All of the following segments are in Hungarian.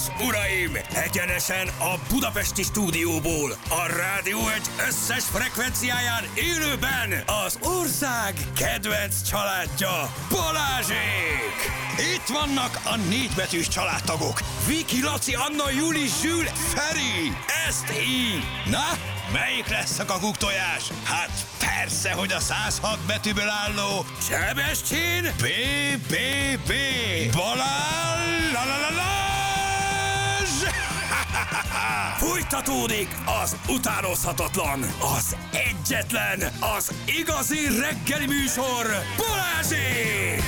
és uraim, egyenesen a budapesti stúdióból, a Rádió egy összes frekvenciáján élőben az ország kedvenc családja, Balázsék! Itt vannak a négybetűs családtagok, Viki, Laci, Anna, Juli, Zsül, Feri, ezt így. Na, melyik lesz a kakuktojás? Hát persze, hogy a 106 betűből álló Sebestyén BBB Balázs! Fújtatódik az utánozhatatlan, az egyetlen, az igazi reggeli műsor, Balázsék!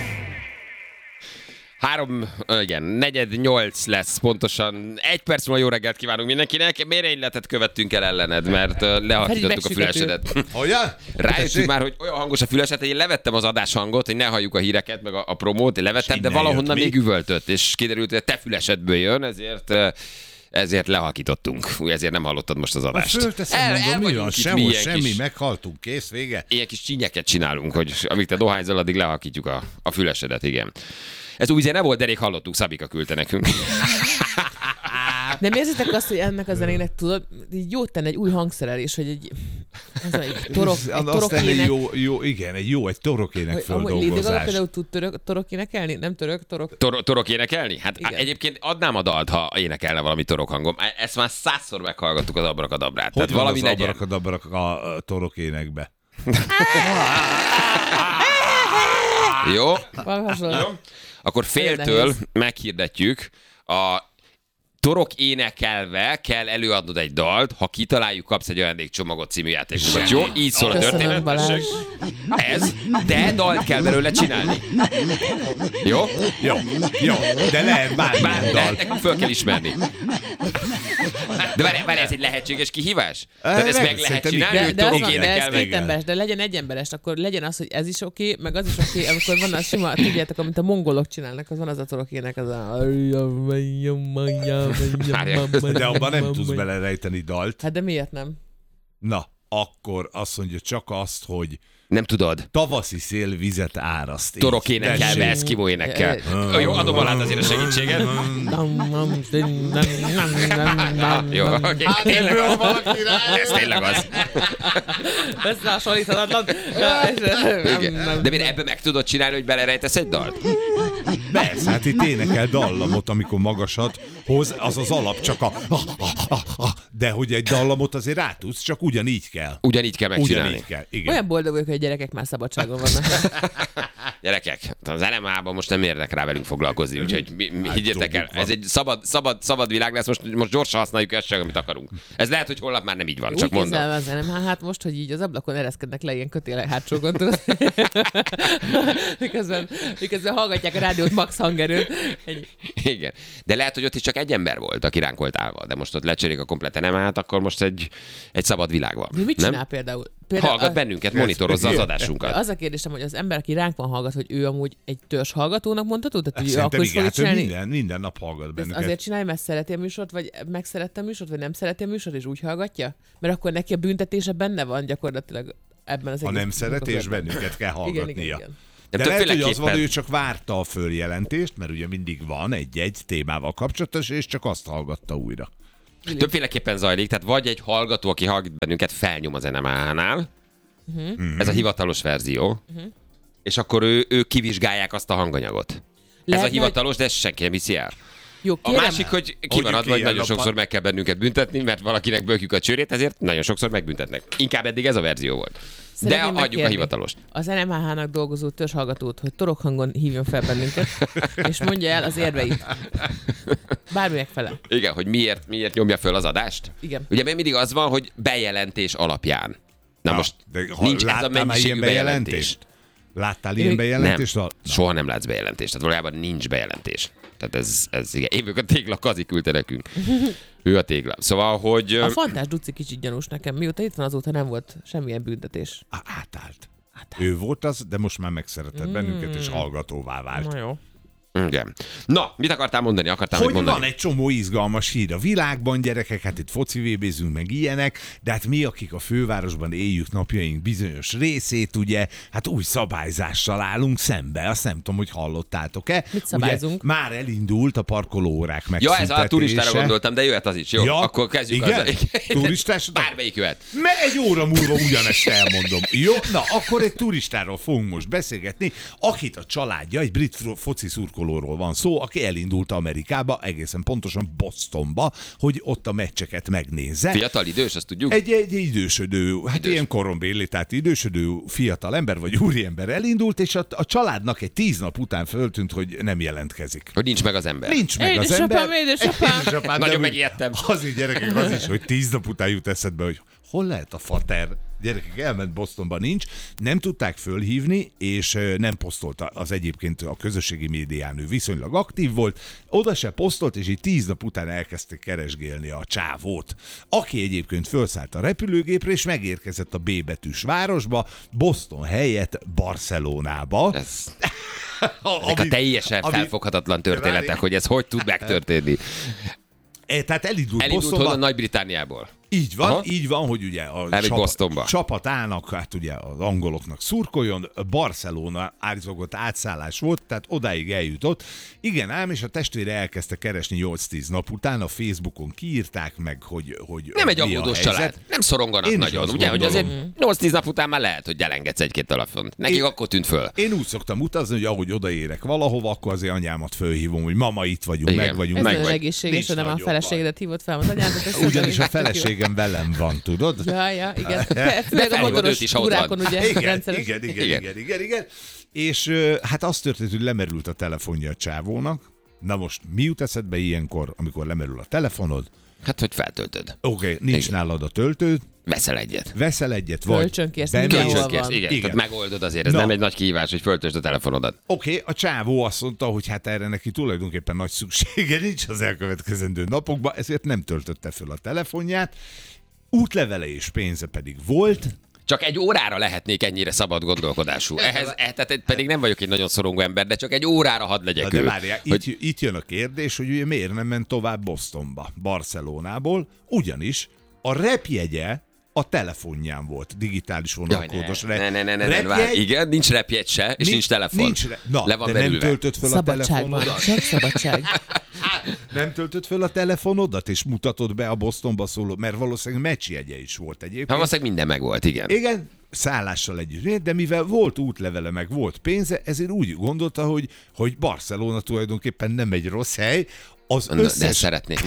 4:08 lesz pontosan. 1 perc múlva jó reggelt kívánunk mindenkinek. Mérényletet követtünk el ellened, mert lehallgatítottuk a fülesedet. Hogyan? Rájöttünk már, hogy olyan hangos a füleset, hogy én levettem az adáshangot, hogy ne halljuk a híreket, meg a promót, én levettem, de valahonnan még üvöltött, és kiderült, hogy a te fülesedből jön, ezért lehalkítottunk. Ezért nem hallottad most az adást. Fölteszem, mondom, mi van? Semmi, meghaltunk, kész, vége. Ilyen kis csínyeket csinálunk, hogy amíg te dohányzol, addig lehalkítjuk a fülesedet, igen. Ez új zene volt, de rég hallottuk, Szabika küldte nekünk. Nem érzitek azt, hogy ennek a zenének tudod, így jót tenne egy új hangszerelés, hogy egy torokének. Igen, egy torokének földolgozás. Lady Gaga például tud torok énekelni? Nem török? Torok énekelni? Hát igen. Egyébként adnám a dalt, ha énekelne valami torok hangom. Ezt már 100-szor meghallgattuk az Abrakadabrát. Hogy van valami az Abrakadabrak a torok énekbe? Jó? Akkor féltől meghirdetjük, a torok énekelve kell előadnod egy dalt, ha kitaláljuk, kapsz egy ajándékcsomagot című játékunkat. Jó? Így szól a történet. Ez, de dalt kell belőle csinálni. Jó? Jó. De lehet bármilyen dal. Nekünk föl kell ismerni. De várj, ez egy lehetséges kihívás? Tehát ezt meg lehet csinálni, hogy torok énekelve. De legyen egyemberes, akkor legyen az, hogy ez is oké, meg az is oké, amikor van a sima, tudjátok, amit a mongolok csinálnak, az van az a torok ének, az a... De abban nem tudsz belerejteni dalt. Hát de miért nem? Na, akkor azt mondja csak azt, hogy nem tudod. Tavaszi szél vizet áraszt. Torok énekelve, eszkimó énekkel. Jó, adom alá azért a segítséget. Jó, oké. Ez tényleg az. Összehasonlíthatatlan. De miért ebben meg tudod csinálni, hogy belerejtesz egy dalt? Persze, hát itt énekel dallamot, amikor magasat hoz, az az alap, csak de hogy egy dallamot azért rá tudsz, csak ugyanígy kell. Ugyanígy kell megcsinálni. Ugyanígy kell, igen. Olyan boldog vagyok, hogy a gyerekek már szabadságon vannak. Gyerekek, az LMA-ban most nem érnek rá velünk foglalkozni, úgyhogy higgyétek el, ez egy szabad világ lesz, most gyorsan használjuk ezt sem, amit akarunk. Ez lehet, hogy holnap már nem így van, csak mondom. Úgy az LMA, hát most, hogy így az ablakon ereszkednek le ilyen kötélek hátsókon, tudod. miközben hallgatják a rádiót max hangerőn. Igen, de lehet, hogy ott is csak egy ember volt, aki ránk volt állva, de most ott lecserélik a komplet LMA-t, akkor most egy szabad világ van. Mit csinál például? Hallgat bennünket, monitorozza az adásunkat. Az a kérdésem, hogy az ember, aki ránk van hallgat, hogy ő amúgy egy törzs hallgatónak mondható? Tehát, hogy akkor is csinálni? Minden nap hallgat bennünket. Azért csinálja, mert szereti a műsort, vagy megszerette a műsort, vagy nem szereti a műsort, és úgy hallgatja? Mert akkor neki a büntetése benne van gyakorlatilag ebben az egész. Ha nem szereti, és bennünket kell hallgatnia. Igen. De lehet, hogy az van, hogy ő csak várta a följelentést, mert ugye mindig van egy témával kapcsolatos, és csak azt hallgatta újra. Többféleképpen zajlik, tehát vagy egy hallgató, aki hallgat bennünket, felnyom az NMA-nál, ez a hivatalos verzió, és akkor ő kivizsgálják azt a hanganyagot. Ez a hivatalos, de ezt senki nem hiszi el. Jó, a másik, hogy ki van adva, hogy nagyon sokszor meg kell bennünket büntetni, mert valakinek bökjük a csőrét, ezért nagyon sokszor megbüntetnek. Inkább eddig ez a verzió volt. De adjuk a hivatalost. Az NMH-nak dolgozó törzshallgatót, hogy torok hangon hívjon fel bennünket, és mondja el az érveit. Bármi megfelel. Igen, hogy miért nyomja föl az adást? Igen. Ugye mindig az van, hogy bejelentés alapján. Na most nincs ez a mennyiségű bejelentés. Láttál ilyen bejelentést? Nem, soha nem látsz bejelentést. Tehát valójában nincs bejelentés. Tehát ez igen. Évük a Tégla Kazi küldte nekünk. Ő a Tégla. Szóval, hogy... A Fantás Duci kicsit gyanús nekem. Mióta itt van, azóta nem volt semmilyen büntetés. Átállt. Ő volt az, de most már megszeretett bennünket, és hallgatóvá vált. Na jó. Igen. Na, mit akartál mondani? Hogy van egy csomó izgalmas hír a világban, gyerekek, hát itt foci VB-zünk meg ilyenek, de hát mi, akik a fővárosban éljük napjaink bizonyos részét, ugye, hát új szabályzással állunk szembe. Azt nem tudom, hogy hallottátok-e. Mit szabályzunk? Ugye, már elindult a parkolóórák Ja, megszüntetése. ez a turistára gondoltam, de jöhet az is. Jó, Ja, akkor kezdjük igen? azzal. Turistás? Bármelyik jöhet. Egy óra múlva ugyanezt elmondom. Jó, na akkor egy turistáról fogunk most beszélgetni, akit a családja, egy brit foci szurkolóról van szó, aki elindult Amerikába, egészen pontosan Bostonba, hogy ott a meccseket megnézze. Fiatal, idős, azt tudjuk? Egy idősödő, hát ilyen korombéli, tehát idősödő fiatal ember vagy úriember elindult, és a családnak egy 10 nap után föltűnt, hogy nem jelentkezik. Hogy nincs meg az ember. Nincs meg az ember. Édesapám. Nagyon megijedtem. Az így, gyerekek, az is, hogy 10 nap után jut eszedbe, hogy hol lehet a fater? Gyerekek, elment Bostonba, nincs. Nem tudták fölhívni, és nem posztolta. Az egyébként a közösségi médián ő viszonylag aktív volt. Oda se posztolt, és így 10 nap után elkezdték keresgélni a csávót. Aki egyébként felszállt a repülőgépre, és megérkezett a B betűs városba, Boston helyett Barcelonába. Ezek a teljesen felfoghatatlan történetek, hogy ez hogy tud megtörténni. Tehát elindult Bostonba. Honnan Nagy-Britanniából. Így van, hogy ugye a csapatának, hát ugye az angoloknak szurkoljon, Barcelona állítólag átszállás volt, tehát odáig eljutott. Igen ám, és a testvére elkezdte keresni 8-10 nap után, a Facebookon kiírták meg, hogy nem egy aggódós család, nem szoronganak én nagyon, ugye, hogy azért 8-10 nap után már lehet, hogy elengedsz egy-két telefont. Nekik akkor tűnt föl. Én úgy szoktam utazni, hogy ahogy odaérek valahova, akkor azért anyámat fölhívom, hogy mama, itt vagyunk, igen, meg vagyunk. Ez nagyon egészséges, hogy nem a feleségedet hívott fel az anyádat. Ugyanis a feleségem velem van, tudod? Ja, igen. Főleg a motoros túrákon, ugye, rendszeres. Igen. És hát az történt, hogy lemerült a telefonja a csávónak. Na most mi jut eszedbe ilyenkor, amikor lemerül a telefonod? Hát, hogy feltöltöd. Oké, nincs nálad a töltő. Veszel egyet, vagy kölcsönkérsz, mindenhol van. Igen, tehát megoldod azért, ez nem egy nagy kihívás, hogy föltöltsd a telefonodat. Oké, a csávó azt mondta, hogy hát erre neki tulajdonképpen nagy szüksége nincs az elkövetkezendő napokban, ezért nem töltötte föl a telefonját. Útlevele és pénze pedig volt. Csak egy órára lehetnék ennyire szabad gondolkodású. Tehát pedig nem vagyok egy nagyon szorongó ember, de csak egy órára hadd legyek ő. De várjál, itt jön a kérdés, hogy ugye miért nem ment tovább Bostonba, Barcelonából, ugyanis a repjegye a telefonján volt, digitális vonalkódos repjegy. Igen, nincs repjegy se, és nincs telefon. Le van de belülve. Nem töltött föl a telefonodat? Csak szabadság. Nem töltött föl a telefonodat, és mutatod be a Bostonba szóló, mert valószínűleg meccsjegye is volt egyébként. Valószínűleg minden meg volt, igen. Igen, szállással együtt, de mivel volt útlevele, meg volt pénze, ezért úgy gondolta, hogy Barcelona tulajdonképpen nem egy rossz hely. De szeretnék,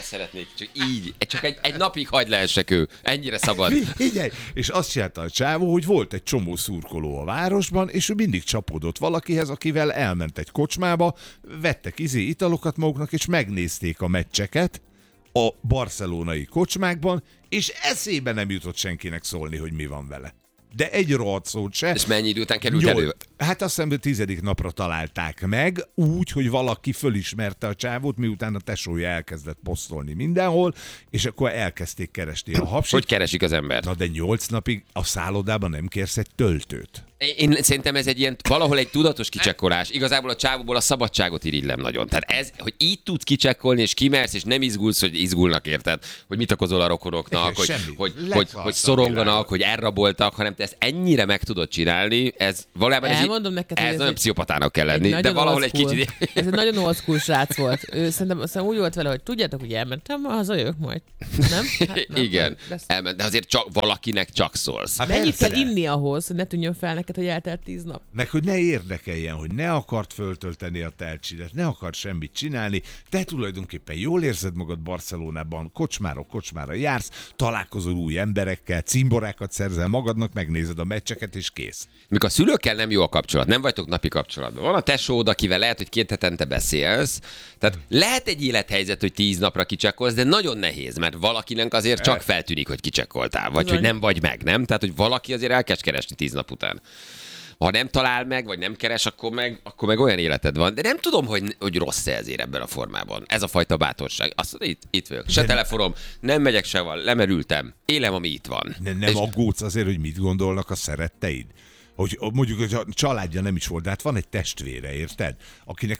csak egy napig hagy lehessek ő, ennyire szabad. Figyelj, és azt csinálta a csávó, hogy volt egy csomó szurkoló a városban, és ő mindig csapódott valakihez, akivel elment egy kocsmába, vettek italokat maguknak, és megnézték a meccseket a barcelonai kocsmákban, és eszébe nem jutott senkinek szólni, hogy mi van vele. De egy rohadt szót se. És mennyi idő után került elő? Hát azt hiszem, 10. napra találták meg, úgy, hogy valaki fölismerte a csávót, miután a tesója elkezdett posztolni mindenhol, és akkor elkezdték keresni a hapsit. Hogy keresik az embert? Na de 8 napig a szállodában nem kérsz egy töltőt. Én szerintem ez egy ilyen, valahol egy tudatos kicsekkolás. Igazából a csávóból a szabadságot irigylem nagyon. Tehát ez, hogy így tudsz kicsekkolni, és kimersz, és nem izgulsz, hogy izgulnak, érted? Hogy mit okozol a rokonoknak, hogy szoronganak, hogy elraboltak, hanem te ezt ennyire meg tudod csinálni, ez valójában ez nagyon pszichopatának kell lenni, de valahol egy kicsit... Ez egy nagyon old school srác volt. Ő szerintem úgy volt vele, hogy tudjátok, hogy elmentem, hazajövök majd. Nem? Hát, nem igen, elment, de azért valakinek csak szólsz. Hát mennyit kell inni ahhoz, hogy ne tűnjön fel neked, hogy eltelt 10 nap? Meg, hogy ne érdekeljen, hogy ne akart föltölteni a telcsidet, ne akart semmit csinálni, te tulajdonképpen jól érzed magad Barcelonában, kocsmára jársz, találkozol új emberekkel, cimborákat szerzel magadnak, megnézed a meccseket, és kész. Mikor a szülőkkel nem jó a kapcsolat, nem vagytok napi kapcsolatban. Van a tesód, akivel lehet, hogy 2 hetente beszélsz, tehát lehet egy élethelyzet, hogy 10 napra kicsekkolsz, de nagyon nehéz, mert valakinek azért csak feltűnik, hogy kicsekkoltál, vagy hogy nem vagy meg, nem? Tehát, hogy valaki azért elkezd keresni 10 nap után. Ha nem talál meg, vagy nem keres, akkor meg olyan életed van. De nem tudom, hogy rossz-e ezért ebben a formában. Ez a fajta bátorság. Azt mondod, itt vagyok. Se telefonom, nem megyek sehol, lemerültem. Élem, ami itt van. Nem aggódsz azért, hogy mit gondolnak a szeretteid? Hogy mondjuk a családja nem is volt, de hát van egy testvére, érted? Akinek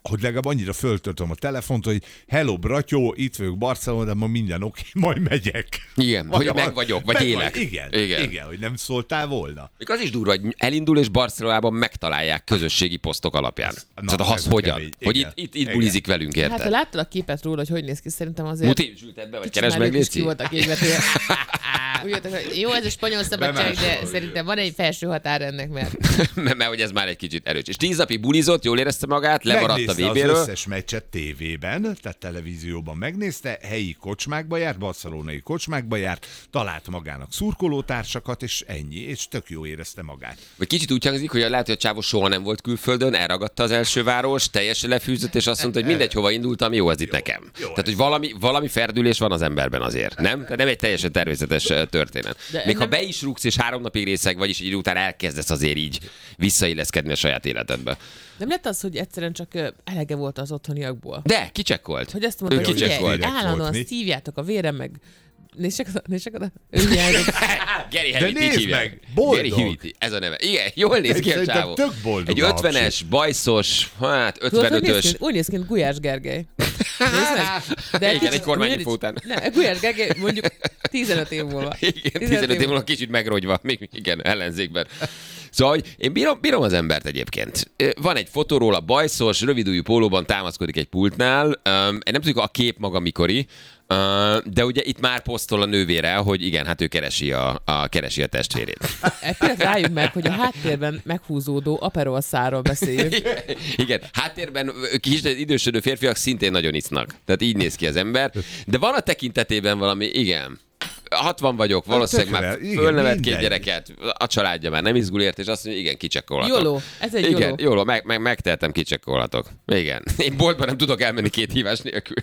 hogy legalább annyira föltöltöm a telefont, hogy hello, bratyó, itt vagyok Barcelonában, ma minden oké, majd megyek. Igen, hogy meg vagyok, vagy élek. Igen, hogy nem szóltál volna. Még az is durva, hogy elindul, és Barcelonában megtalálják közösségi posztok alapján. Tehát az hogyan? Kemény. Hogy itt bulizik velünk, érted? Hát ha láttad a képet róla, hogy néz ki, szerintem azért... Muti, zsülted be, vagy keresd meg, Léci? Ki voltak égvetője. Úgy voltak, hogy jó, ez a spanyol szabadság, de szerintem van egy felső határ ennek, mert hogy ez már egy kicsit erős. És 10 napig bulizott, jól érezte magát, lemaradt a Megnézte VB-ről. az összes meccset tévében, tehát televízióban megnézte, helyi kocsmákba járt, barcelonai kocsmákba járt, talált magának szurkolótársakat, és ennyi, és tök jó érezte magát. Vagy kicsit úgy hangzik, hogy lehet, hogy a csávó soha nem volt külföldön, elragadta az első város, teljesen lefűzött, és azt mondta, hogy mindegy, hova indultam, jó ez itt nekem. Tehát, hogy valami ferdülés van az emberben azért, nem? Tehát nem egy teljesen természetes történet. Még ha be is rúgsz, és 3 napig részeg vagy, és idő után elkezdesz azért így visszailleszkedni a saját életedbe. Nem lett az, hogy egyszerűen csak elege volt az otthoniakból? De, kicsekkolt. Hogy azt mondta, hogy kicsekkolt. állandóan szívjátok a vérem, meg nézd csak oda. Ő hiányzik. Geri De Heviti nézd hívják. meg, boldog. Geri Heviti, ez a neve. Igen, jól néz ki a Szerintem csávó. tök boldog Egy a 50-es, bajszos, hát Tudod, hogy 55-ös. úgy néz ki, mint Gulyás Gergely. Nézd meg. Igen, egy kormányinfó után. Nem, Gulyás Gergely mondjuk 15 év múlva. Igen, 15 év múlva kicsit megrogyva, még igen, ellenzékben. Szóval, hogy én bírom az embert egyébként. Van egy fotó róla, bajszos, rövidújú pólóban támaszkodik egy pultnál. Nem tudjuk a kép maga mikori, de ugye itt már posztol a nővére, hogy igen, hát ő keresi a testvérét. Egy pillanat rájuk meg, hogy a háttérben meghúzódó Aperol szárról beszéljük. Igen, háttérben kis idősödő férfiak szintén nagyon isznak. Tehát így néz ki az ember. De van a tekintetében valami, igen. 60 vagyok, valószínűleg már fölnevet 2 gyereket, a családja már nem izgul ért, és azt mondja, igen, kicsekkolhatok. Jóló, ez egy igen, jóló, megtehetem, kicsekkolhatok. Igen. Én boltban nem tudok elmenni 2 hívás nélkül.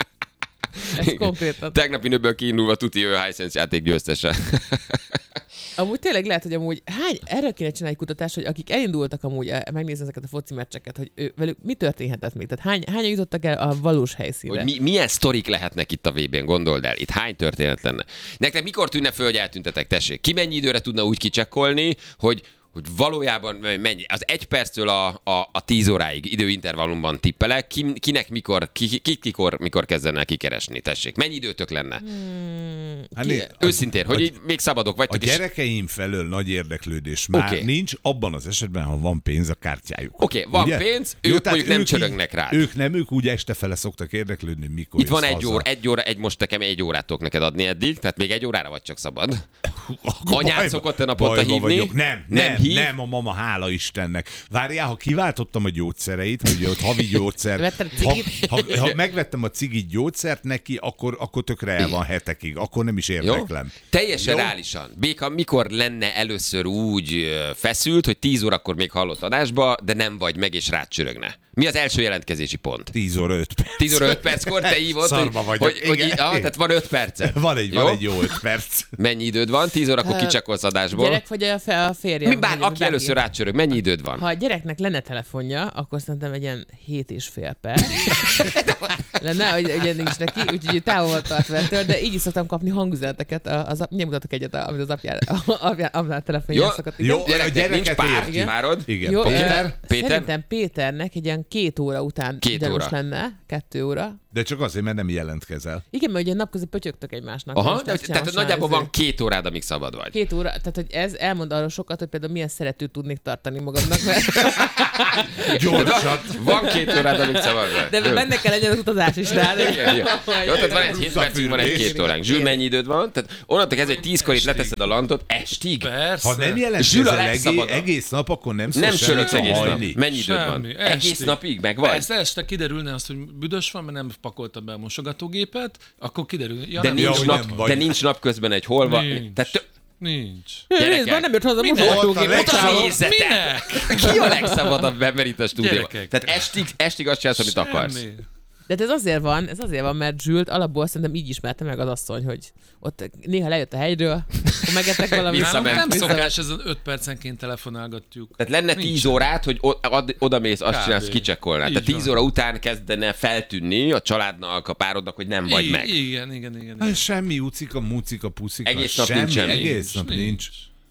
Ez konkrétan. Tegnapi nőből kiindulva tuti ő Hisense játék győztese. Amúgy tényleg lehet, hogy amúgy erről kéne csinálni egy kutatást, hogy akik elindultak amúgy megnézni ezeket a foci meccseket, hogy velük mi történhetett még? Tehát hányan jutottak el a valós helyszínre? Hogy milyen sztorik lehetnek itt a VB-n, gondold el. Itt hány történet lenne? Nektek mikor tűnne föl, hogy eltűntetek, tessék? Ki mennyi időre tudna úgy kicsekkolni, hogy valójában mennyi? Az 1 perctől a 10 óráig időintervallumban tippelek, kinek mikor kezdene kikeresni, tessék? Mennyi időtök lenne? Őszintén, hogy így még szabadok vagytok. A gyerekeim felől nagy érdeklődés már nincs, abban az esetben, ha van pénz a kártyájuk. Oké, van pénz, ők mondjuk nem csörögnek rá. Ők úgy este fele szoktak érdeklődni, mikor itt van most nekem 1 órát tudok neked adni eddig, tehát még 1 órára vagy csak szabad. Anyád szokott a naponta hívni? Nem, a mama, hála Istennek. Várjál, ha kiváltottam a gyógyszereit, ugye ott havi gyógyszer, ha megvettem a cigit gyógyszert neki, akkor tökre el van hetekig, akkor nem is érdeklem. Jó? Teljesen reálisan. Béka, mikor lenne először úgy feszült, hogy 10 órakor még hallott adásba, de nem vagy meg és rád csörögne? Mi az első jelentkezési pont? 10 óra 5 perc. 10 óra 5 perckor te hívod, Szarba vagyok. Tehát van 5 percet. Van egy jó 5 perc. Mennyi időd van? 10 órakor kicsekkolsz adásból. Gyerek vagy a férjem? Aki először rácsörög, mennyi időd van? Ha a gyereknek lenne telefonja, akkor szerintem egy ilyen 7,5 perc. Lenne, hogy nincs neki, úgyhogy távol tartva ettől, de így is szoktam kapni hangüzeneteket. Mutatok egyet, amit az apján telefonján szokott. Jó, gyereknek nincs párod. Igen. Jó, szerintem Péternek egy ilyen 2 óra után gyanús lenne, 2 óra. De csak azért, mert nem jelentkezel. Igen, mert ugye napközben pötyögtök egymásnak. Aha, tehát nagyjából van 2 órád, amíg szabad vagy. 2 óra, tehát hogy ez elmond arról sokat, hogy például milyen szeretőt tudnék tartani magamnak, mert... Gyorsat. Van 2 órád, amíg szabad vagy. De benne kell legyen az utazás is, de... Jó, tehát van egy 7 percünk, van egy 2 óránk. Zsül, mennyi időd van? Tehát onnantól kezdve, hogy 10-kor itt leteszed a lantot, estig? Persze. Ha nem jelentkezel egész nap, akkor nem szól csörögsz egész nap. hajni. Mennyi időd van? Egész napig meg vagy? Persze, este kiderülne azt, hogy büdös van, mert nem pakolta be a mosogatógépet, akkor kiderül. Ja, de nincs napközben egy holva. Nincs. Részben nem jött haza mosogatógépet. Minek? Ki a legszabadabb ember itt a stúdióban? Tehát estig azt csinálsz, amit akarsz. De ez azért van, mert Zsült alapból szerintem így ismerte meg az asszony, hogy ott néha lejött a hegyről, akkor megettek valamit. Nem szokás, ezen 5 percenként telefonálgatjuk. Tehát lenne 10 órát, hogy odamész, azt csinálsz, kicsekkolnál. Tehát 10 óra után kezdene feltűnni a családnak, a párodnak, hogy nem vagy meg. Igen. Semmi ucika, mucika, puszika. Egész nap nincs semmi. Egész nap nincs.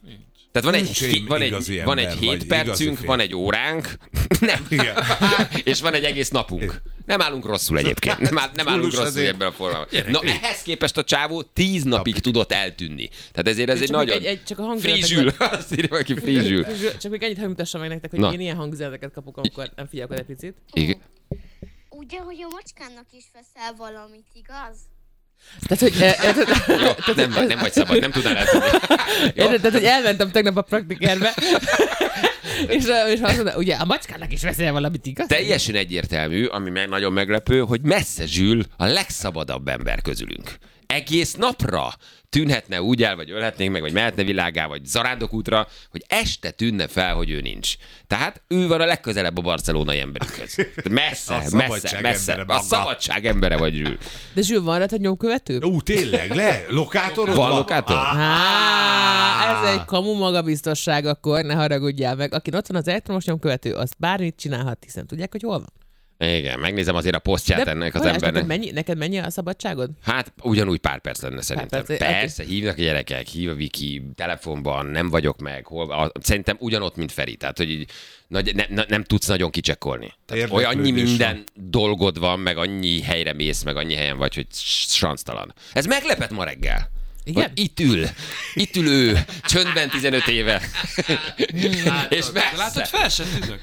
Tehát van egy 7 percünk, van egy óránk, nem. És van egy egész napunk. Nem állunk rosszul egyébként. Nem állunk rosszul ebben a formában. Na, ehhez képest a csávó 10 napig tudott eltűnni. Tehát ezért ez egy nagyon... Frizsül. Azt írja valaki, frizsül. Csak még ennyit hagymutassam meg nektek, hogy én ilyen hangüzeneteket kapok, amikor nem figyelek egy picit. Igen. Ugye, hogy a macskának is veszel valamit, igaz? Tehát, hogy... Nem vagy szabad, nem tudnál eltudni. Tehát, hogy elmentem tegnap a praktikerbe, és azt mondta, ugye a macskának is veszel valamit, igaz? Teljesen egyértelmű, ami meg nagyon meglepő, hogy messze Zsül a legszabadabb ember közülünk. Egész napra tűnhetne úgy el, vagy ölhetnénk meg, vagy mehetne világá, vagy zarándokútra, hogy este tűnne fel, hogy ő nincs. Tehát ő van a legközelebb a barcelonai emberünkhöz. Messze. A szabadság embere vagy Zsül. De Zsül, van rá nyomkövető? Tényleg, lokátorod van? Lokátor? Ez egy kamu magabiztosság, akkor ne haragudjál meg. Aki ott van az elektromos nyomkövető, az bármit csinálhat, hiszen tudják, hogy hol van. Igen, megnézem azért a posztját ennek az embernek. Neked mennyi a szabadságod? Hát ugyanúgy pár perc lenne szerintem. Persze, hívnak a gyerekek, hív a Viki, telefonban, nem vagyok meg, szerintem ugyanott, mint Feri, tehát hogy így nem tudsz nagyon kicsekkolni. Annyi minden dolgod van, meg annyi helyre mész, meg annyi helyen vagy, hogy sanctalan. Ez meglepett ma reggel. Igen? Itt ül ő, csöndben 15 éve. És látod, fel se tűnök.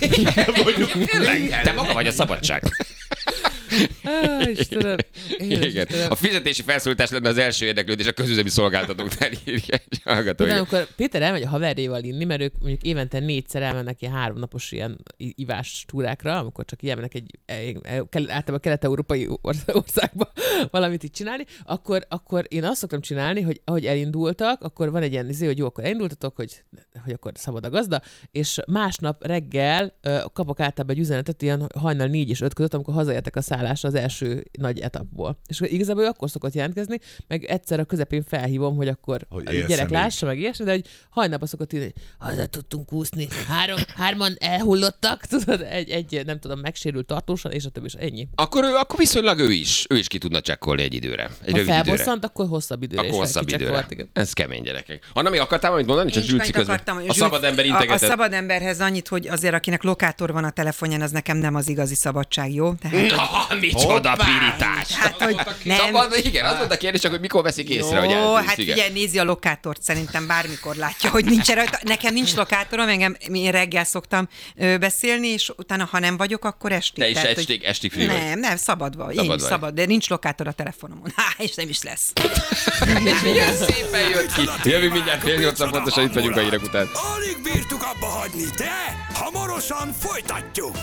Te maga vagy a szabadság. Istenem. Igen. A fizetési felszólítás lenne az első érdeklődés a közüzemi szolgáltatóknál, írja egy hallgató. Amikor Péter elmegy a haverjéval inni, mert ők mondjuk évente 4-szer elmennek ilyen 3 napos ilyen ivás túrákra, amikor csak elmennek általában kelet-európai országba valamit itt csinálni, akkor én azt szoktam csinálni, hogy ahogy elindultak, akkor van egy ilyen hogy jó, akkor elindultatok, hogy akkor szabad a gazda, és másnap reggel kapok általában egy üzenetet ilyen hajnal 4 és 5 között, amikor hazaértek a szállásra az első nagy etapból. És igazából akkor szokott jelentkezni, meg egyszer a közepén felhívom, hogy akkor a gyerek lássa, meg ilyesmi, de hogy hajnalban szokott írni, hogy haza tudtunk úszni, hárman elhullottak, tudod, egy nem tudom, megsérült tartósan, és a többi is ennyi. Akkor viszonylag ő is ki tudna csekkolni egy időre. Egy rövid időre. Felbosszant, akkor hosszabb időre. Akkor hosszabb időre. Ez kemény, gyerekek. Anna, még akartál valamit mondani? Csak Zsülci közben. A szabad ember integetett. A szabad emberhez annyit, hogy azért akinek lokátor van a telefonján, az nekem nem az igazi szabadság, jó? Tehát, micsoda pirítás! Hát, hogy nem. Szabad, igen, az volt a kérdés, csak hogy mikor veszik észre, hogy eltűnsz. Hát figyelj, nézi a lokátort, szerintem bármikor látja, hogy nincs rajta. Nekem nincs lokátorom, én reggel szoktam beszélni, és utána, ha nem vagyok, akkor estig. Te is estig free vagy? Nem, szabad vagy. Én is szabad, de nincs lokátor a telefonomon. És nem is lesz. Milyen szépen jött ki. Jövünk mindjárt 7:30 pontosan, itt vagyunk a hírek után. Alig bírtuk abba hagyni, de hamarosan folytatjuk.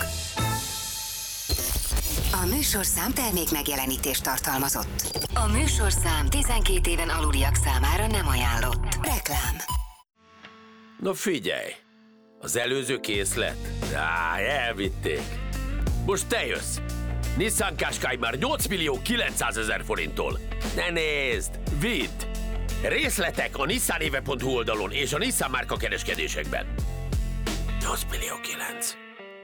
A műsorszám termék megjelenítést tartalmazott. A műsorszám 12 éven aluliak számára nem ajánlott. Reklám. Na figyelj, az előző készlet? Elvitték. Most te jössz. Nissan Qashqai már 8.900.000 forinttól. Ne nézd, vidd! Részletek a nissanéve.hu oldalon és a Nissan márka kereskedésekben. 8.900.000.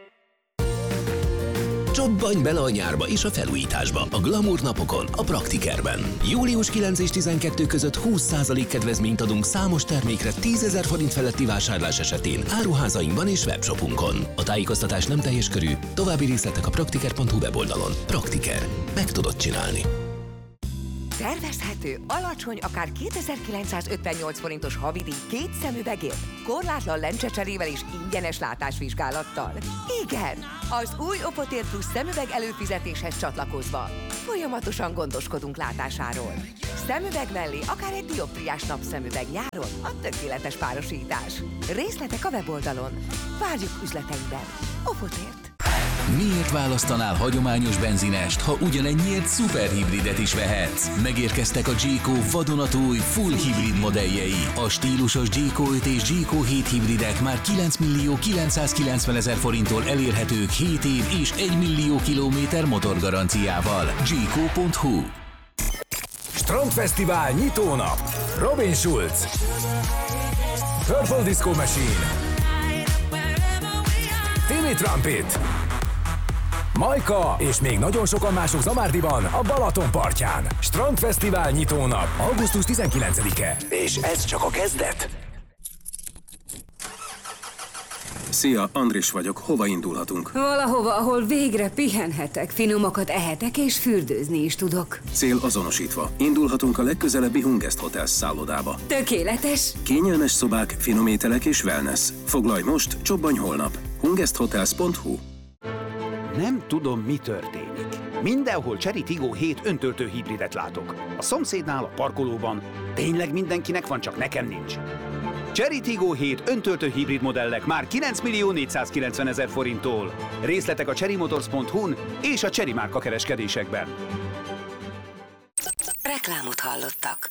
Csobbanj bele a nyárba és a felújításba a Glamour napokon, a Praktikerben. Július 9 és 12 között 20% kedvezményt adunk számos termékre 10.000 forint feletti vásárlás esetén áruházainkban és webshopunkon. A tájékoztatás nem teljes körű, további részletek a praktiker.hu weboldalon. Praktiker. Meg tudod csinálni. Tervezhető, alacsony, akár 2958 forintos havidíj 2 szemüvegért, korlátlan lencsecserével és ingyenes látásvizsgálattal. Igen, az új Opotér Plus szemüveg előfizetéshez csatlakozva folyamatosan gondoskodunk látásáról. Szemüveg mellé akár egy dioptriás napszemüveg nyáron a tökéletes párosítás. Részletek a weboldalon. Várjuk üzleteinkben. Opotért. Miért választanál hagyományos benzinest, ha ugyanennyiért szuperhibridet is vehetsz? Megérkeztek a Jayco vadonatúj full hibrid modelljei. A stílusos Jayco 5 és Jayco 7 hibridek már 9.990.000 forinttól elérhetők 7 év és 1 millió kilométer motorgaranciával. Jayco.hu. Strandfesztivál nyitónap. Robin Schulz, Purple Disco Machine, Timmy Trumpet, Majka és még nagyon sokan mások Zamárdiban, a Balaton partján. Strandfesztivál nyitónap, augusztus 19-e. És ez csak a kezdet. Szia, Andris vagyok. Hova indulhatunk? Valahova, ahol végre pihenhetek, finomakat ehetek és fürdőzni is tudok. Cél azonosítva. Indulhatunk a legközelebbi Hungest Hotels szállodába. Tökéletes! Kényelmes szobák, finom ételek és wellness. Foglalj most, csobbanj holnap. hungesthotels.hu. Nem tudom, mi történik. Mindenhol Chery Tiggo 7 öntöltő hibridet látok. A szomszédnál, a parkolóban. Tényleg mindenkinek van, csak nekem nincs. Chery Tiggo 7 öntöltő hibrid modellek már 9.490.000 forinttól. Részletek a cherrymotors.hu-n és a Chery márka kereskedésekben. Reklámot hallottak.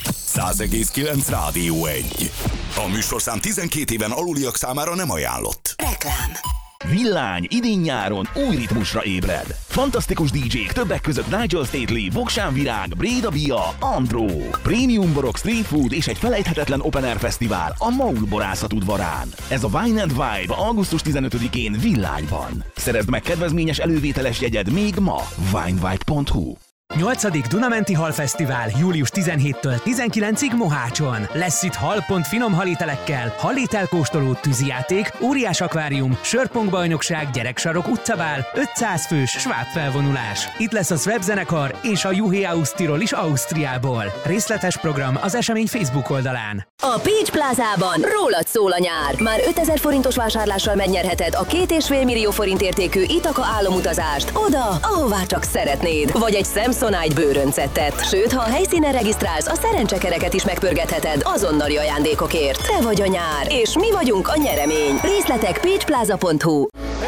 100,9 Rádió 1. A műsorszám 12 éven aluliak számára nem ajánlott. Reklám. Villány idén-nyáron új ritmusra ébred. Fantasztikus DJ-k, többek között Nigel Stately, Voksán Virág, Bréda Bia, Andró. Prémium borok, street food és egy felejthetetlen open air fesztivál a Maul borászat udvarán. Ez a Wine and Vibe augusztus 15-én Villányban. Szerezd meg kedvezményes elővételes jegyed még ma. winevibe.hu. 8. Dunamenti Halfesztivál július 17-től 19-ig Mohácson. Lesz itt hal, finom halítelekkel, halítelkóstoló, tűzijáték, óriás akvárium, sörpongbajnokság, gyereksarok, utcabál, 500 fős sváb felvonulás. Itt lesz a Sweb zenekar és a Juhé Ausztirol is Ausztriából. Részletes program az esemény Facebook oldalán. A Peach Plázában rólad szól a nyár. Már 5000 forintos vásárlással megnyerheted a 2,5 millió forint értékű Ithaca álomutazást oda, ahová csak szeretnéd. Vagy egy Samsonite bőröncettet. Sőt, ha a helyszínen regisztrálsz, a szerencsekereket is megpörgetheted azonnali ajándékokért. Te vagy a nyár, és mi vagyunk a nyeremény. Részletek peachplaza.hu.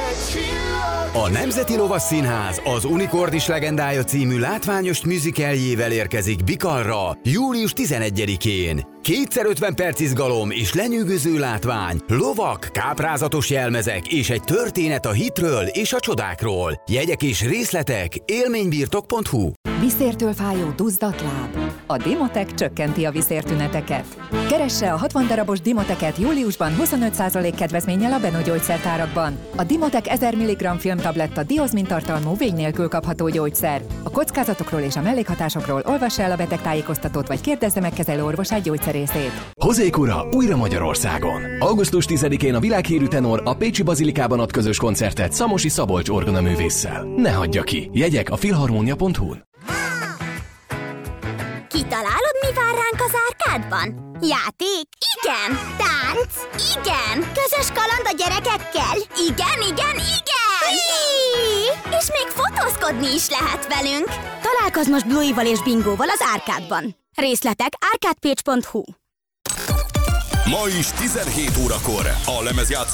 A Nemzeti Lovasszínház az Unikord legendája című látványos musicalljével érkezik Bikalra július 11-én. 2x50 perc izgalom és lenyűgöző látvány, lovak, káprázatos jelmezek és egy történet a hitről és a csodákról. Jegyek és részletek élménybirtok.hu. Viszértől fájó duzzadt láb. A Dimotek csökkenti a viszértüneteket. Keresse a 60 darabos Dimoteket júliusban 25% kedvezménnyel a Beno gyógyszertárakban. A Dimotek 1000 mg filmtabletta diozmin tartalmú vény nélkül kapható gyógyszer. A kockázatokról és a mellékhatásokról olvassa el a betegtájékoztatót vagy kérdezze meg kezelőorvosát gyógyszerészét. Hozék ura újra Magyarországon. Augusztus 10-én a világhírű tenor a Pécsi Bazilikában ad közös koncertet Szamosi Szabolcs orgonaművésszel. Ne hagyja ki! Jegyek a filharmonia.hu-n. Kitalálod, mi vár ránk az árkádban? Játék? Igen! Tánc? Igen! Közös kaland a gyerekekkel? Igen, igen, igen! És még fotózkodni is lehet velünk! Találkozz most Bluey-val és Bingóval az árkádban. Részletek arcadepage.hu. Ma is 17 órakor a lemezjátszó